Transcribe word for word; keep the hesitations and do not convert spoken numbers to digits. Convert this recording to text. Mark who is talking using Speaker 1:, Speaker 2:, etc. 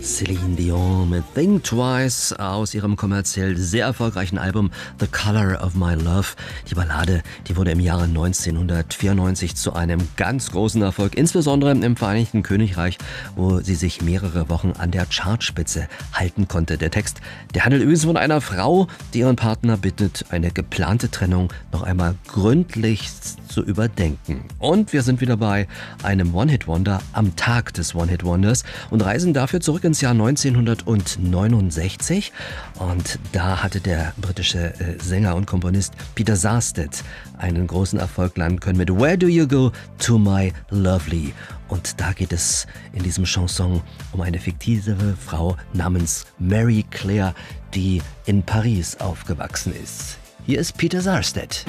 Speaker 1: Celine Dion mit Think Twice aus ihrem kommerziell sehr erfolgreichen Album The Color of My Love. Die Ballade, die wurde im Jahre neunzehnhundertvierundneunzig zu einem ganz großen Erfolg, insbesondere im Vereinigten Königreich, wo sie sich mehrere Wochen an der Chartspitze halten konnte. Der Text, der handelt übrigens von einer Frau, die ihren Partner bittet, eine geplante Trennung noch einmal gründlichst zu überdenken. Und wir sind wieder bei einem One-Hit-Wonder am Tag des One-Hit-Wonders und reisen dafür zurück ins Jahr neunzehnhundertneunundsechzig. Und da hatte der britische äh, Sänger und Komponist Peter Sarstedt einen großen Erfolg landen können mit Where Do You Go to My Lovely? Und da geht es in diesem Chanson um eine fiktive Frau namens Mary Claire, die in Paris aufgewachsen ist. Hier ist Peter Sarstedt.